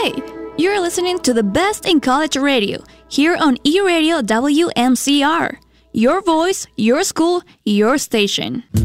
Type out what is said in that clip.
Hey, you're listening to the best in college radio here on eRadio WMCR. Your voice, your school, your station.